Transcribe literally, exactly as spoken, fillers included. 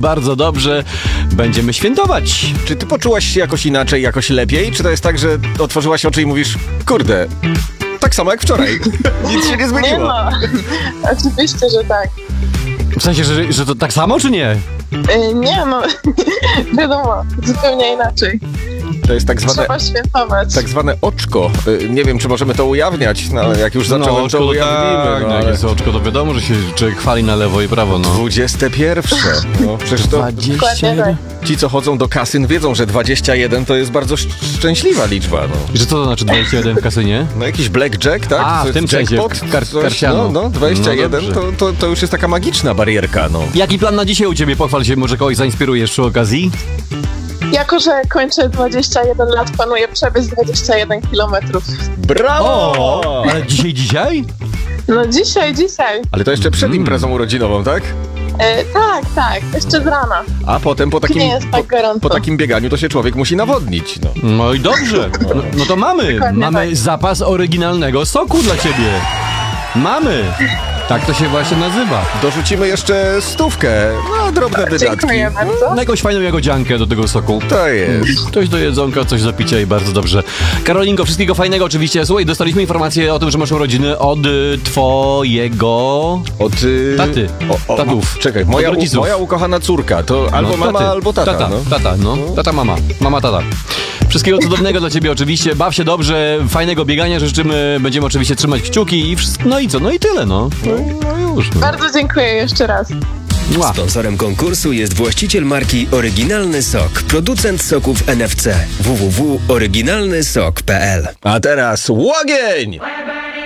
bardzo dobrze. Będziemy świętować. Czy ty poczułaś się jakoś inaczej, jakoś lepiej? Czy to jest tak, że otworzyłaś oczy i mówisz, kurde, tak samo jak wczoraj, nic się nie zmieniło? Nie no, oczywiście, że tak. W sensie, że, że to tak samo, czy nie? Yy, nie no, wiadomo, zupełnie inaczej. To jest tak zwane, Trzeba świętować. tak zwane oczko. Y, Nie wiem, czy możemy to ujawniać, no ale jak już zacząłem, no, oczko to to ujawnimy. tak, no, no, jak ale... jest oczko, to wiadomo, że się człowiek chwali na lewo i prawo, no. dwudzieste pierwsze. No, przecież to dwadzieścia jeden. ci, co chodzą do kasyn, wiedzą, że dwadzieścia jeden to jest bardzo sz- szczęśliwa liczba. No. I że co to znaczy dwadzieścia jeden w kasynie? No jakiś blackjack, tak? A, To w tym jest sensie, jackpot, w kar- coś, karciano. No, no, dwadzieścia jeden No to, to, to już jest taka magiczna barierka, no. Jaki plan na dzisiaj u ciebie? Pochwal się, może kogoś zainspirujesz przy okazji? Jako, że kończę dwadzieścia jeden lat, planuję przebyć dwadzieścia jeden kilometrów. Brawo! Ale dzisiaj, dzisiaj? No dzisiaj, dzisiaj. Ale to jeszcze przed Mm. imprezą urodzinową, tak? E, tak, tak, jeszcze z rana. A potem po takim, Nie jest tak po, gorąco. po takim bieganiu to się człowiek musi nawodnić, no. No i dobrze. No, no to mamy. Dokładnie Mamy tak. zapas oryginalnego soku dla ciebie. Mamy. Tak to się właśnie nazywa. Dorzucimy jeszcze stówkę, no drobne wydatki. Dziękuję bardzo. Na jakąś fajną jagodziankę do tego soku. To jest. Coś do jedzonka, coś do picia i bardzo dobrze. Karolinko, wszystkiego fajnego oczywiście. Słuchaj, dostaliśmy informację o tym, że masz urodziny od y, twojego... Od y, Taty. O, o, Tatów. Czekaj, moja, Od u, rodziców. moja ukochana córka, to albo No, mama, taty. albo tata. Tata, no. tata, no. Tata, mama. Mama, tata. Wszystkiego cudownego dla ciebie oczywiście. Baw się dobrze, fajnego biegania życzymy. Będziemy oczywiście trzymać kciuki i wszystko. No i co? No i tyle, no. No, no już. No. Bardzo dziękuję jeszcze raz. Mua. Sponsorem konkursu jest właściciel marki Oryginalny Sok, producent soków N F C w w w kropka oryginalny sok kropka p l. A teraz łogień!